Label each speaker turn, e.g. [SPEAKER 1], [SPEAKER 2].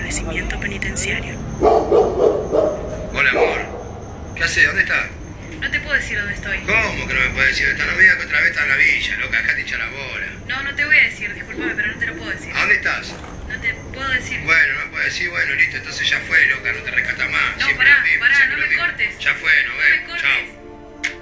[SPEAKER 1] establecimiento penitenciario.
[SPEAKER 2] Hola, amor. ¿Qué haces? ¿Dónde estás?
[SPEAKER 3] No te puedo decir dónde estoy.
[SPEAKER 2] ¿Cómo que no me puedes decir? Esta no me digas que otra vez estás en la villa, loca, dejate hinchar la bola.
[SPEAKER 3] No, no te voy a decir, discúlpame, pero no te lo puedo decir.
[SPEAKER 2] ¿A dónde estás?
[SPEAKER 3] No te puedo decir.
[SPEAKER 2] Bueno, no me puedes decir, bueno, listo, entonces ya fue, loca, no te rescata más.
[SPEAKER 3] No,
[SPEAKER 2] Siempre
[SPEAKER 3] pará,
[SPEAKER 2] lo mismo,
[SPEAKER 3] pará,
[SPEAKER 2] siempre
[SPEAKER 3] no
[SPEAKER 2] lo
[SPEAKER 3] me
[SPEAKER 2] mismo.
[SPEAKER 3] cortes.
[SPEAKER 2] Ya fue, no
[SPEAKER 3] No
[SPEAKER 2] ves.
[SPEAKER 3] me cortes.
[SPEAKER 2] Chao.